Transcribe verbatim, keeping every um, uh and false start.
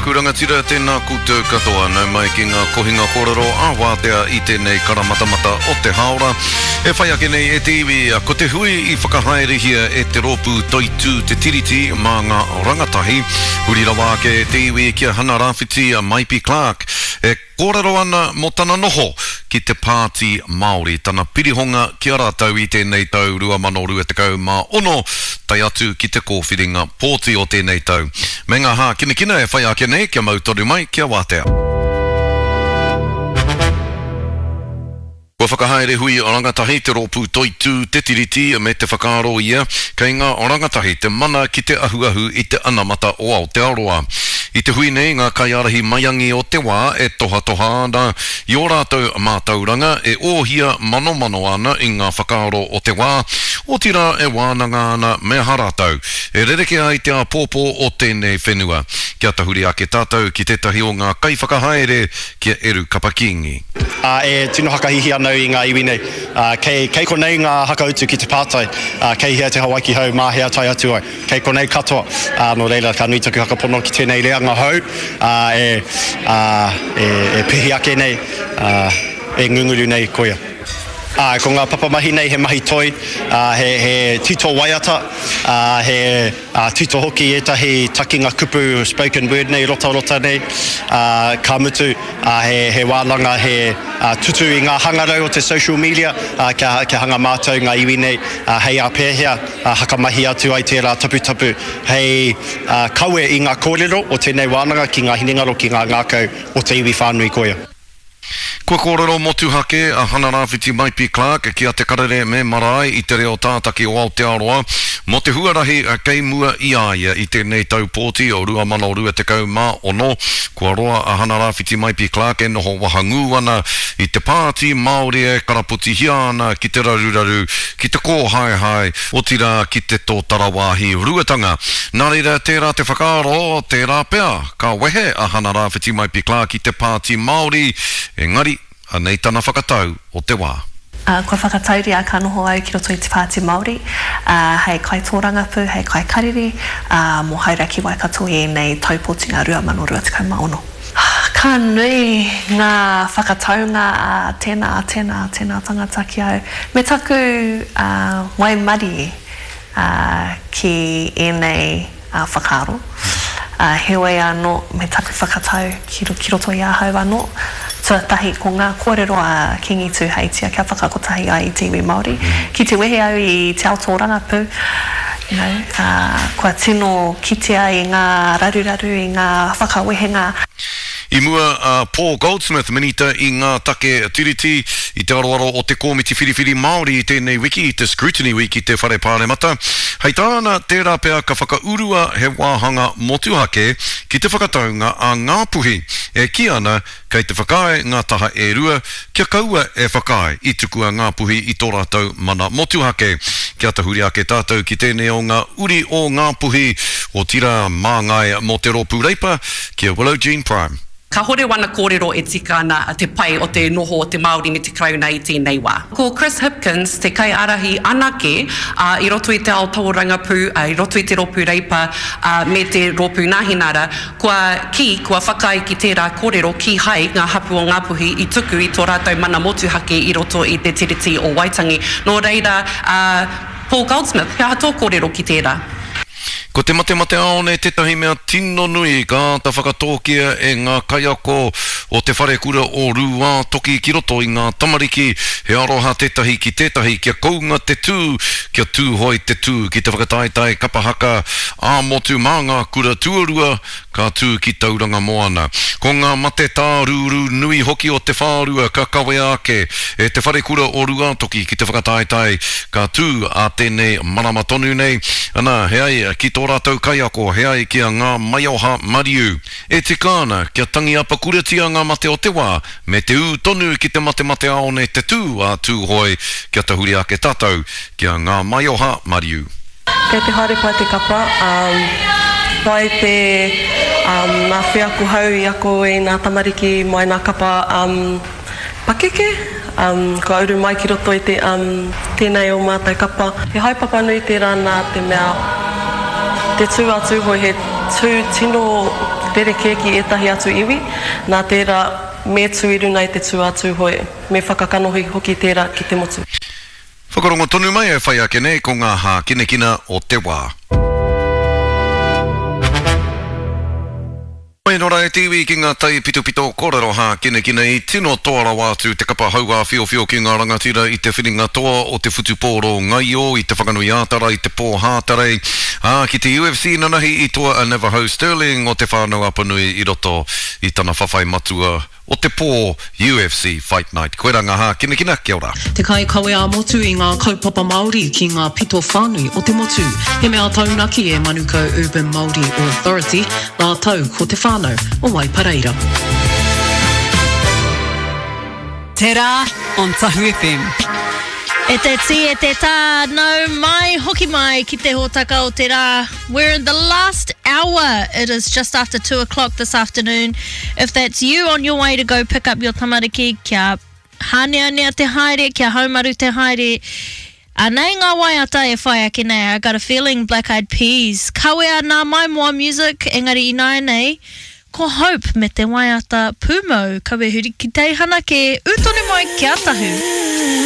kuranga tira tēnā koutou katoa nau mai ki ngā kohinga kōrero āwātea i tēnei karamatamata o te haora. E whai ake nei e te iwi a ko te hui i whakahaere hia e te rōpū toitū te tiriti mā ngā rangatahi. Huri rawa ake e te iwi kia hana rāwhiti a Maipi Clark. E kōrero ana mo tana noho ki te pāti Māori. Tana pirihonga ki a rātau i tēnei tau rua mano rua te kau mā ono tai atu ki te kōwhiringa pōti o tēnei tau. Me ngā hā kina kina e whai ake nei kia mautoru mai kia wātea. Ko whakahaere hui o rangatahi te rōpū toitū te tiriti me te whakaaro ia, kei ngā o rangatahi te mana ki te ahuahu i te anamata o Aotearoa. I te hui nei ngā kaiarahi maiangi o te wā e toha toha ana i o rātou mātauranga e ōhia mano mano ana i ngā whakaaro o te wā, o tira e wānanga ana me harātou. E rereke ai te apōpō o tēnei whenua. Kia tahuri ake tātou ki tētahi o ngā kai whakahaere kia Eru Kapakingi. Uh, e tino hakahihi anau i ngā iwi nei. Uh, kei, kei konei ngā hakautu ki te pātai. Uh, kei hea te Hawaii hau, mā hea tai atu ai. Kei konei katoa. Uh, no reira, ka nui taku hakapono ki tēnei reanga hau. Uh, e, uh, e, e pihi ake nei. Uh, e ngunguru nei koia. Uh, ko ngā papamahi nei he mahi toi, uh, he, he tito waiata, uh, he uh, tito hoki etahi takinga kupu spoken word nei, rota rota nei, uh, ka mutu, uh, he, he wālanga, he uh, tutu i ngā hangarau o te social media, uh, kia, kia hanga mātou ngā iwi nei, uh, hei a pēhea, uh, hakamahi atu ai tērā tapu tapu, hei uh, kaue i ngā kōrero o tēnei wānanga ki ngā hinengaro ki ngā ngākau o te iwi whānui koia. Kua kōrero motu hake a hana rāwhiti Maipi Clark ki a te karere me marae i te reo tātaki o Aotearoa. Mo te huarahi a kei mua i aia i tēnei tau pōti o rua mana o rua te kau mā ono. Kua roa a hana rāwhiti Maipi Clark e noho wahangu ana i te pāti Māori e karaputi hia ana ki te raruraru, ki te kōhae hai, o tira ki te tō tarawāhi ruatanga. Nā reira tērā te whakaaro, tērā pea, ka wehe a hana rāwhiti Maipi Clark i te pāti Māori, engari anei tana whakatau o te wā. Uh, kua whakatauri a ka noho au ki roto i te pāti Māori, uh, hei kai tōrangapu, hei kai kariri, uh, mo haura ki Waikato i nei taupoti ngā rua mano rua te kau maono. Ka nui ngā whakataunga a uh, tēnā, tēnā, tēnā tangata ki au. Me taku uh, waimari uh, ki e nei uh, whakaaro. Uh, heoi anō me taku whakatau ki, ki roto i a hau anō. Tuatahi ko ngā kōrero a Kingi tū heitia kia whakakotahi ai i te iwi Māori. Ki te wehe au i te Aotearoa rangapu, you know, uh, kua tino kitea i ngā raruraru, i ngā whakawehenga. I mua uh, Paul Goldsmith minita i ngā take tiriti i te aroaro o te kōmiti whiriwhiri Māori i tēnei wiki, i te Scrutiny Week i te whare pāremata. Hei tāna tērā pea ka whakaurua he wāhanga motuhake ki te whakataunga a ngā puhi. E ki ana kei te whakae ngā taha e rua, kia kaua e whakae i tukua ngā puhi i tō rātou mana motuhake. Kia tahuri ake tātou ki tēnei o ngā uri o ngā puhi o tira māngai mo te rōpū reipa, kia Willow Jean Prime. Ka hore wana kōrero e tika ana te pai o te noho o te Māori me te krauna i tēnei wā. Ko Chris Hipkins, te kai arahi anake uh, i roto i te Aotearoa rangapu, uh, i roto i te rōpū reipa uh, me te rōpū Ngāhinara, kua ki, kua whakai ki tērā kōrero ki hai ngā hapu o ngā puhi i tuku i tō rātou mana motuhake i roto i te tiriti o Waitangi. Nō reira, uh, Paul Goldsmith, kia hato kōrero ki tērā. Ko te mate mate aone tetahi mea tino nui ka ta whakatōkia e ngā kaiako o te whare kura o rua toki ki roto i ngā tamariki he aroha tetahi ki tetahi kia kounga te tū, kia tūhoi te tū ki te whakataitai kapahaka a motu mā ngā kura tuarua ka tū ki tauranga moana. Ko ngā mate tā rūru nui hoki o te whārua ka kawe ake e te whare kura o rua toki ki te whakataitai ka tū a tēnei marama tonu nei. Ana he ai ki tō rātou kaiako he ai kia ngā maioha mariu. E te kāna kia tangi apa kuretia ngā mate o te wā me te ū tonu ki te mate mate aone te tū a tūhoi kia tahuri ake tātou kia ngā maioha mariu. Kei te haere pai te kapa, um, pai te um, ngā whiaku hau i ako i ngā tamariki mai ngā kapa um, pakeke. Um, ko auru mai ki roto i te um, tēnei o mātai kapa. He haipapa nui te rana te mea te tū atu hoi he tū tino tere keki e tahi atu iwi, nā tērā me tuiru nei te tū atu hoi, me whakakanohi hoki tērā ki te motu. Whakarongo tonu mai e whai ake nei ko ngā hā kine kina o te wā. Mai nora e tiwi ki ngā tai pito pito kōrero hā kine kine i tino toara wātu te kapa hauā whio whio ki ngā rangatira i te whiringa toa o te whutupōro ngai o i te whakanui ātara i te pō hātarei. Ah, ki te U F C nanahi i toa a Navajo Sterling o te whānau apanui i roto i tana whawhai matua o te pō U F C Fight Night. Koe ranga hā kine kina, kia ora. Te kai kawe a motu i ngā kaupapa Māori ki ngā pito whānui o te motu. He mea taunaki e Manuka Urban Māori Authority, ngā tau ko te whānau o Waipareira. Te rā on Tahu F M. E te ti, e te tā, no mai, hoki mai ki te hōtaka o te rā. We're in the last hour. It is just after two o'clock this afternoon. If that's you on your way to go pick up your tamariki, kia hānea nea te haere, kia haumaru te haere. Anei ngā waiata e whai ake nei. I got a feeling Black Eyed Peas. Kawea nā mai moa music, engari i nai nei. Ko Hope me te waiata Pumau. Kawe huri ki teihana ke utone mai kia tahu.